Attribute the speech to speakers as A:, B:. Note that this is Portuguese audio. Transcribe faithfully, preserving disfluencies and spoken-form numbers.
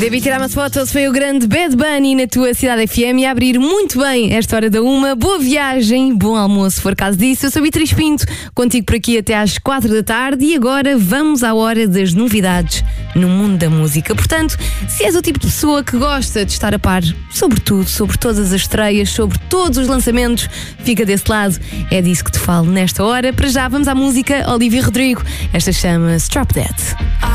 A: Devi tirar umas fotos, foi o grande Bad Bunny na tua Cidade F M e a abrir muito bem esta hora da uma. Boa viagem, bom almoço, se for caso disso. Eu sou Beatriz Pinto, contigo por aqui até às quatro da tarde e agora vamos à hora das novidades no mundo da música. Portanto, se és o tipo de pessoa que gosta de estar a par sobre tudo, sobre todas as estreias, sobre todos os lançamentos, fica desse lado, é disso que te falo nesta hora. Para já, vamos à música. Olivia Rodrigo, esta chama-se Drop Dead.